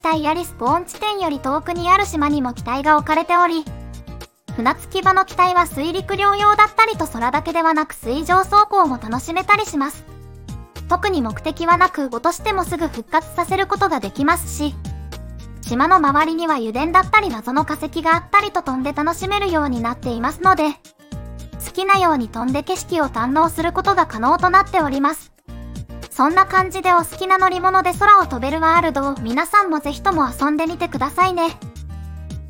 対アリスポーン地点より遠くにある島にも機体が置かれており、船着き場の機体は水陸両用だったりと空だけではなく水上走行も楽しめたりします。特に目的はなく落としてもすぐ復活させることができますし、島の周りには油田だったり謎の化石があったりと飛んで楽しめるようになっていますので、好きなように飛んで景色を堪能することが可能となっております。そんな感じでお好きな乗り物で空を飛べるワールドを皆さんもぜひとも遊んでみてくださいね。